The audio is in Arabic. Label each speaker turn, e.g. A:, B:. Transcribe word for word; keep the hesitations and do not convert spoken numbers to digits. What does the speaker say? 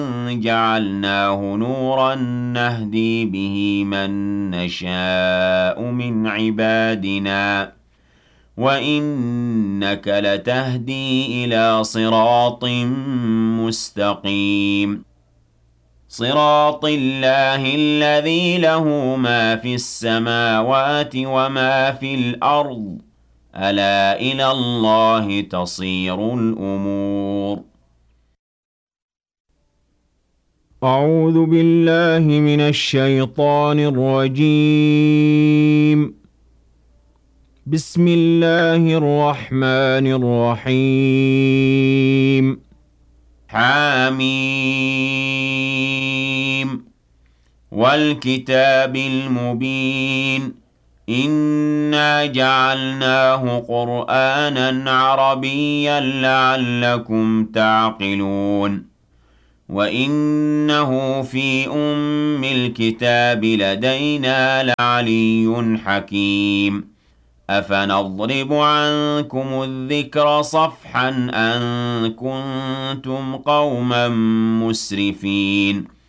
A: جعلناه نورا نهدي به من نشاء من عبادنا وإنك لتهدي إلى صراط مستقيم صراط الله الذي له ما في السماوات وما في الأرض ألا إلى الله تصير الأمور. أعوذ بالله من الشيطان الرجيم. بسم الله الرحمن الرحيم. حميم والكتاب المبين إنا جعلناه قرآنا عربيا لعلكم تعقلون وإنه في أم الكتاب لدينا لعلي حكيم أفنضرب عنكم الذكر صفحا أن كنتم قوما مسرفين